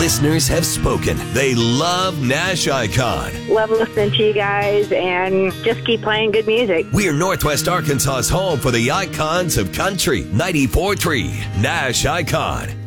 listeners have spoken. They love Nash Icon. Love listening to you guys and just keep playing good music. We're Northwest Arkansas's home for the icons of country. 94.3 Nash Icon.